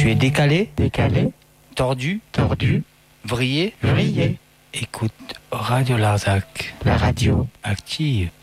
Tu es décalé, décalé, tordu, tordu, vrillé. vrillé. Écoute Radio Larzac, La radio active.